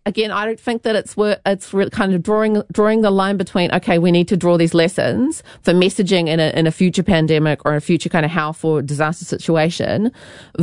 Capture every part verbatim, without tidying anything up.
again, I don't think that it's it's really kind of drawing drawing the line between, okay, we need to draw these lessons for messaging in a in a future pandemic or a future kind of health or disaster situation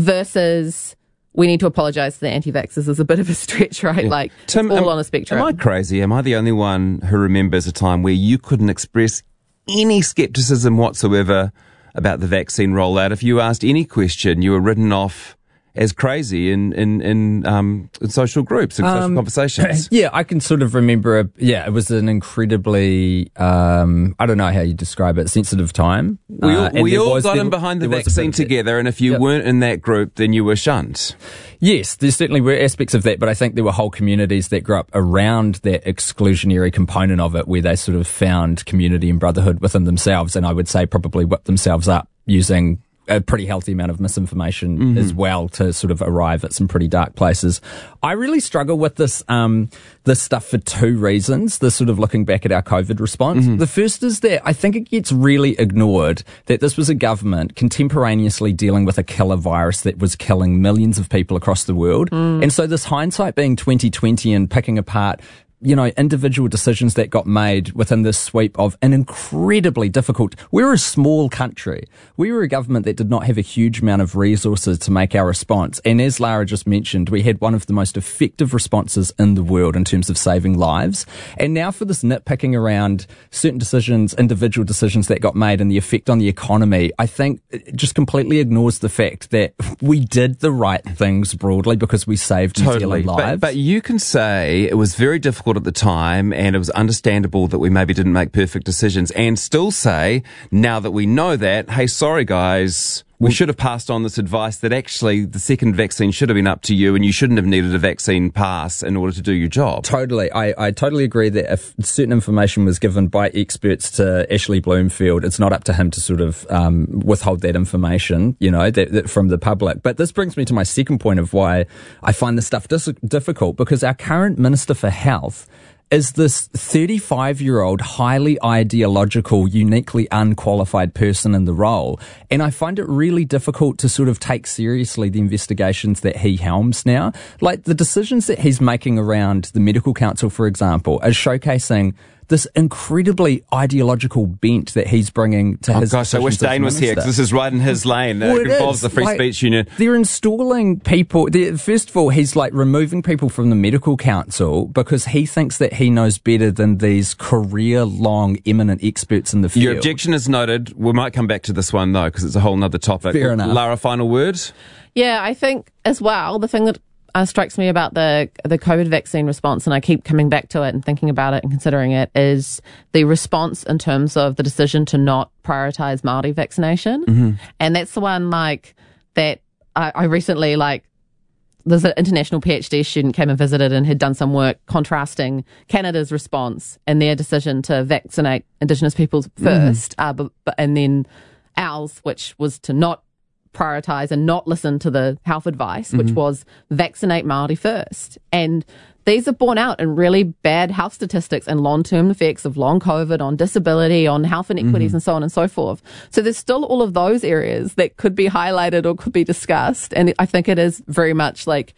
versus we need to apologise to the anti-vaxxers is a bit of a stretch, right? Yeah. Like, Tim, it's all am, on a spectrum. Am I crazy? Am I the only one who remembers a time where you couldn't express any scepticism whatsoever about the vaccine rollout? If you asked any question, you were written off as crazy in in in, um, in social groups and um, social conversations. Yeah, I can sort of remember. A, yeah, it was an incredibly um, I don't know how you describe it, sensitive time. We all, uh, we all was, got there, in behind the vaccine together, and if you yep. weren't in that group, then you were shunned. Yes, there certainly were aspects of that, but I think there were whole communities that grew up around that exclusionary component of it, where they sort of found community and brotherhood within themselves, and I would say probably whipped themselves up using a pretty healthy amount of misinformation mm-hmm. as well to sort of arrive at some pretty dark places. I really struggle with this um, this stuff for two reasons, this sort of looking back at our COVID response. Mm-hmm. The first is that I think it gets really ignored that this was a government contemporaneously dealing with a killer virus that was killing millions of people across the world. Mm. And so this hindsight being twenty twenty and picking apart you know, individual decisions that got made within this sweep of an incredibly difficult... We're a small country. We were a government that did not have a huge amount of resources to make our response. And as Lara just mentioned, we had one of the most effective responses in the world in terms of saving lives. And now for this nitpicking around certain decisions, individual decisions that got made and the effect on the economy, I think it just completely ignores the fact that we did the right things broadly because we saved totally. New Zealand lives. But, but you can say it was very difficult at the time and it was understandable that we maybe didn't make perfect decisions, and still say, now that we know that, hey, sorry guys, we should have passed on this advice that actually the second vaccine should have been up to you and you shouldn't have needed a vaccine pass in order to do your job. Totally. I, I totally agree that if certain information was given by experts to Ashley Bloomfield, it's not up to him to sort of um, withhold that information, you know, that, that from the public. But this brings me to my second point of why I find this stuff dis- difficult, because our current Minister for Health is this thirty-five-year-old, highly ideological, uniquely unqualified person in the role. And I find it really difficult to sort of take seriously the investigations that he helms now. Like the decisions that he's making around the Medical Council, for example, are showcasing this incredibly ideological bent that he's bringing to oh his gosh, I wish Dane was here, because this is right in his lane. Well, it, it involves the Free like, Speech Union. They're installing people. They're, first of all, he's like removing people from the Medical Council because he thinks that he knows better than these career-long eminent experts in the field. Your objection is noted. We might come back to this one, though, because it's a whole other topic. Fair enough. Lara, final word? Yeah, I think as well, the thing that Uh, strikes me about the the COVID vaccine response, and I keep coming back to it and thinking about it and considering it, is the response in terms of the decision to not prioritise Māori vaccination. Mm-hmm. And that's the one like that I, I recently like there's an international PhD student came and visited and had done some work contrasting Canada's response and their decision to vaccinate Indigenous peoples first, mm-hmm. uh, but, but, and then ours, which was to not prioritise and not listen to the health advice, which mm-hmm. was vaccinate Māori first. And these are borne out in really bad health statistics and long-term effects of long COVID on disability, on health inequities, mm-hmm. and so on and so forth. So there's still all of those areas that could be highlighted or could be discussed. And I think it is very much like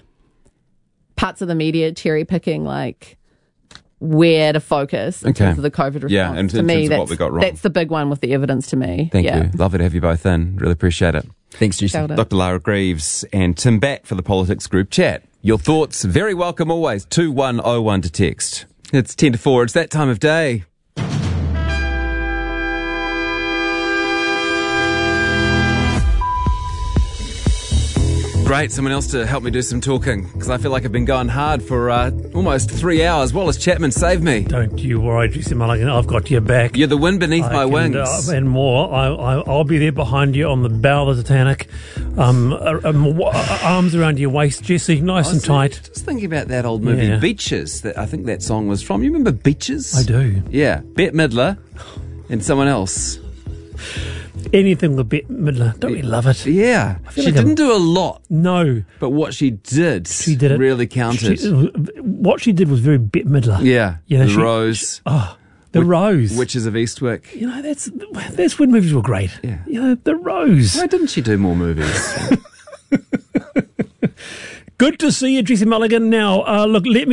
parts of the media cherry-picking, like, where to focus in okay. terms of the COVID response. Yeah, and to in me, terms of that's, what we got wrong. That's the big one with the evidence to me. Thank yeah. you. Lovely to have you both in. Really appreciate it. Thanks, Jason. Doctor Lara Greaves and Tim Back for the Politics Group Chat. Your thoughts, very welcome always. two one oh one to text. It's ten to four. It's that time of day. Great, someone else to help me do some talking, because I feel like I've been going hard for uh, almost three hours. Wallace Chapman, save me. Don't you worry, Jesse Mulligan. I've got your back. You're the wind beneath I my can, wings. Uh, and more. I, I, I'll be there behind you on the bow of the Titanic. Um, uh, um, uh, arms around your waist, Jesse, nice and tight. Just thinking about that old movie, yeah. Beaches, that I think that song was from. You remember Beaches? I do. Yeah, Bette Midler and someone else. Anything with Bette Midler. Don't we love it? Yeah. She like didn't I'm, do a lot. No. But what she did, she did it. really counted. She, what she did was very Bette Midler. Yeah. You know, the she, Rose. Oh, The Witch, Rose. Witches of Eastwick. You know, that's that's when movies were great. Yeah. You know, The Rose. Why didn't she do more movies? Good to see you, Jesse Mulligan. Now, uh, look, let me